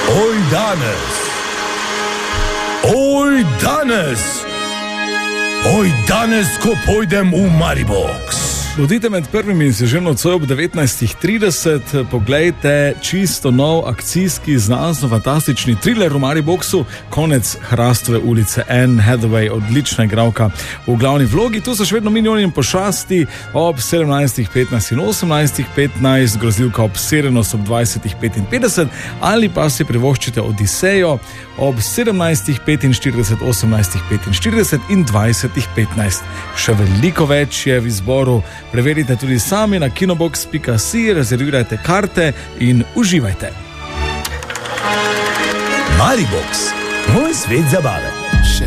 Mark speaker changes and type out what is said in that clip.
Speaker 1: Oj danes, ko pojdem v Maribox.
Speaker 2: Bodite med prvimi in se že nocoj ob 19:30 poglejte čisto nov akcijski znanstveno-fantastični thriller v Mariboxu, Konec Hrastove ulice. Anne Hathaway, odlična igralka v glavni vlogi. Tu so še vedno Milijoni in pošasti ob 17:15 in 18:15, grozljivka Obsedenost ob 20:55 ali pa si privoščite Odisejo ob 17:45, 18:45 in 20:15. Še veliko več je v izboru. Preverite tudi sami na kinobox.si, rezervirajte karte in uživajte.
Speaker 1: Maribox, moj svet zabave.